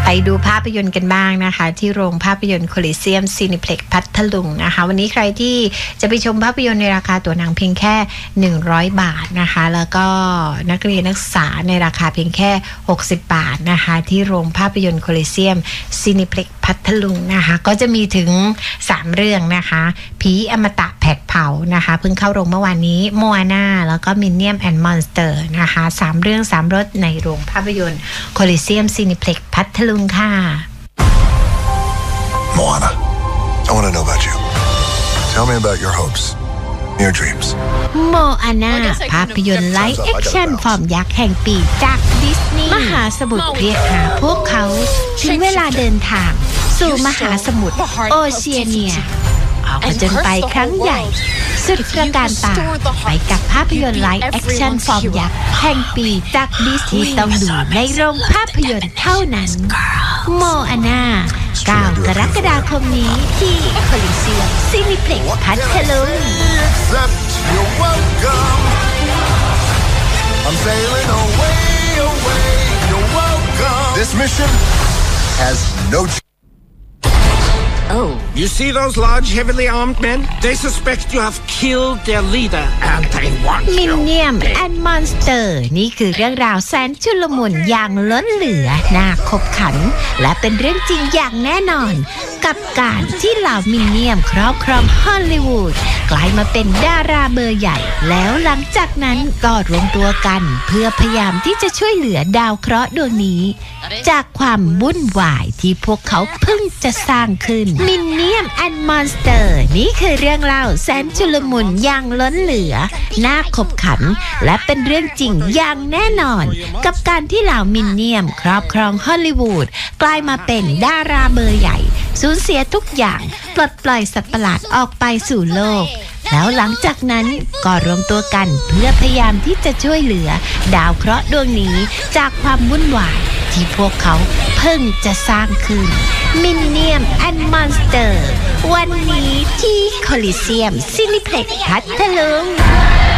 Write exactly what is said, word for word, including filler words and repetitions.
ไปดูภาพยนตร์กันบ้างนะคะที่โรงภาพยนตร์โคลิเซียมซีนิเพล็กซ์พัทลุงนะคะวันนี้ใครที่จะไปชมภาพยนตร์ในราคาตั๋วหนังเพียงแค่หนึ่งร้อยบาทนะคะแล้วก็นักเรียนนักศึกษาในราคาเพียงแค่หกสิบบาทนะคะที่โรงภาพยนตร์โคลิเซียมซีนิเพล็กซ์พัทลุงนะคะก็จะมีถึงสามเรื่องนะคะผีอมตะแผดเผานะคะเพิ่งเข้าโรงเมื่อวานนี้โมอาน่าแล้วก็มินเนี่ยมแอนด์มอนสเตอร์นะคะสามเรื่องสามรสในโรงภาพยนตร์โคลิเซียมซีนิเพล็กซ์พัทลุงค่ะ Moana, I want to know about you. Tell me about your hopes, your dreams. โมอาน่าภาพยนตร์ไลฟ์แอคชั่นฟอร์มยักษ์แห่งปีจากดิสนีย์มหาสมุทรเรียกหาพวกเขาถึงเวลาเดินทางสู่มหาสมุทรโอเชียเนียออกผจญไปครั้งใหญ่สุดตระการตาไปกับภาพยนตร์ไลฟ์แอคชั่นฟอร์มยักษ์แห่งปีจากดิสนีย์ต้องดูในโรงภาพยนตร์เท่านั้นโมอาน่าเก้ากรกฎาคมนี้ที่โคลิเซียมซีนิเพล็กซ์พัทลุง You're welcome. I'm sailing away, away. You're welcome. This mission has no Oh, you see those large, heavily armed men? They suspect you have killed their leader, and they want you. มินเนี่ยมแอนด์มอนสเตอร์นี่คือเรื่องราวแสนชุลมุนอย่างล้นเหลือน่าขบขันและเป็นเรื่องจริงอย่างแน่นอนกับการที่เหล่ามินเนี่ยมครอบครองฮอลลีวูดกลายมาเป็นดาราเบอร์ใหญ่แล้วหลังจากนั้นก็รวมตัวกันเพื่อพยายามที่จะช่วยเหลือดาวเคราะห์ดวงนี้จากความวุ่นวายที่พวกเขาเพิ่งจะสร้างขึ้นมินเนี่ยมแอนด์มอนสเตอร์นี่คือเรื่องเล่าแสนชุลมุนอย่างล้นเหลือน่าขบขันและเป็นเรื่องจริงอย่างแน่นอนกับการที่เหล่ามินเนี่ยมครอบครองฮอลลีวูดกลายมาเป็นดาราเบอร์ใหญ่สูญเสียทุกอย่างปลดปล่อยสัตว์ประหลาดออกไปสู่โลกแล้วหลังจากนั้นก็รวมตัวกันเพื่อพยายามที่จะช่วยเหลือดาวเคราะห์ดวงนี้จากความวุ่นวายที่พวกเขาเพิ่งจะสร้างขึ้นมินเนี่ยมแอนด์มอนสเตอร์วันนี้ที่โคลิเซียมซีนิเพล็กซ์พัทลุง